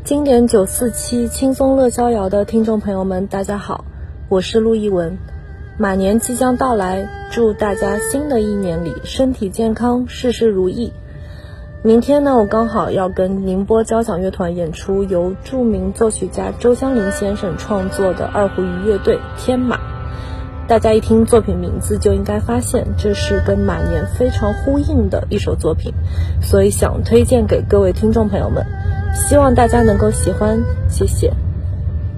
经典947轻松乐逍遥的听众朋友们，大家好，我是陆一文。马年即将到来，祝大家新的一年里身体健康，事事如意。明天呢，我刚好要跟宁波交响乐团演出由著名作曲家周湘林先生创作的二胡鱼乐队天马。大家一听作品名字就应该发现这是跟马年非常呼应的一首作品，所以想推荐给各位听众朋友们，希望大家能够喜欢，谢谢。